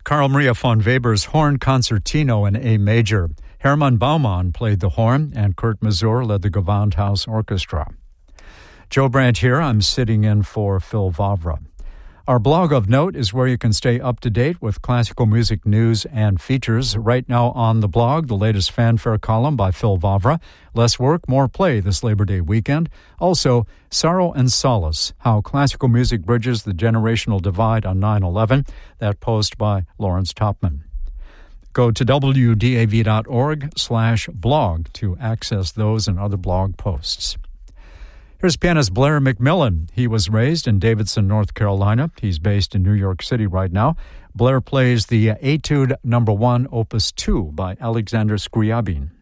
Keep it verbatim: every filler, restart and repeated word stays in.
Carl Maria von Weber's Horn Concertino in A Major. Hermann Baumann played the horn, and Kurt Masur led the Gewandhaus Orchestra. Joe Brandt here. I'm sitting in for Phil Vavra. Our blog of note is where you can stay up to date with classical music news and features. Right now on the blog, the latest fanfare column by Phil Vavra. Less work, more play this Labor Day weekend. Also, Sorrow and Solace, how classical music bridges the generational divide on nine eleven. That post by Lawrence Topman. Go to W D A V dot org slash blog to access those and other blog posts. Here's pianist Blair McMillan. He was raised in Davidson, North Carolina. He's based in New York City right now. Blair plays the Etude Number One, Opus Two by Alexander Scriabin.